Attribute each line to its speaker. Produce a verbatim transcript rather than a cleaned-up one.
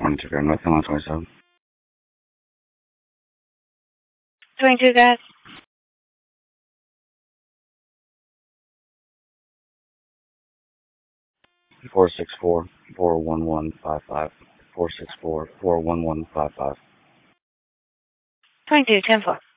Speaker 1: twenty-two Grand North, line twenty-seven.
Speaker 2: twenty-two, guys.
Speaker 1: four six four, four one one five five. four six four, four one one five five.
Speaker 2: twenty-two, ten four.